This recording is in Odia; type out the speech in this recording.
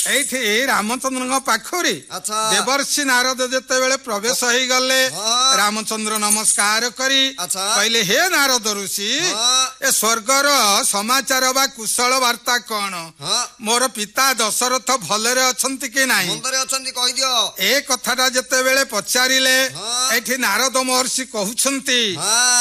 ଏଇଠି ରାମଚନ୍ଦ୍ରଙ୍କ ପାଖରେ ଆଚ୍ଛା ଦେବର୍ଷି ନାରଦ ଯେତେବେଳେ ପ୍ରବେଶ ହେଇଗଲେ ରାମଚନ୍ଦ୍ର ନମସ୍କାର କରି ଆଚ୍ଛା କହିଲେ ହେ ନାରଦ ଋଷି ଏ ସ୍ୱର୍ଗର ସମାଚାର ବା କୁଶଳ ବାର୍ତ୍ତା କଣ? ମୋର ପିତା ଦଶରଥ ଭଲରେ ଅଛନ୍ତି କି ନାହିଁ? ମନ୍ଦରେ ଅଛନ୍ତି କହିଦିଅ। ଏ କଥାଟା ଯେତେବେଳେ ପଚାରିଲେ ଏଠି ନାରଦ ମହର୍ଷି କହୁଛନ୍ତି